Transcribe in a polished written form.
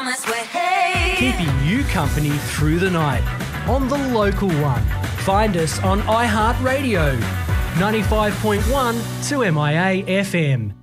Keeping you company through the night on the local one. Find us on iHeartRadio, 95.1 to MIA FM.